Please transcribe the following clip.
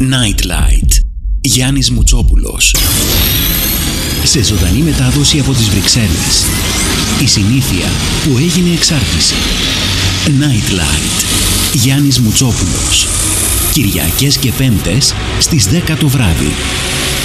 Nightlight. Γιάννης Μουτσόπουλος. Σε ζωντανή μετάδοση από τις Βρυξέλλες. Η συνήθεια που έγινε εξάρτηση. Nightlight. Γιάννης Μουτσόπουλος. Κυριακές και Πέμπτες στις 10 το βράδυ.